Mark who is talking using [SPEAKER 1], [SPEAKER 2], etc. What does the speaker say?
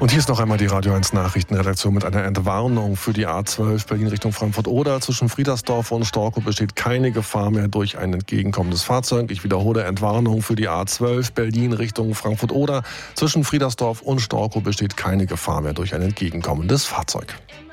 [SPEAKER 1] Und hier ist noch einmal die Radio 1 Nachrichtenredaktion mit einer Entwarnung für die A12 Berlin Richtung Frankfurt-Oder. Zwischen Friedersdorf und Storkow besteht keine Gefahr mehr durch ein entgegenkommendes Fahrzeug. Ich wiederhole, Entwarnung für die A12 Berlin Richtung Frankfurt-Oder. Zwischen Friedersdorf und Storkow besteht keine Gefahr mehr durch ein entgegenkommendes Fahrzeug.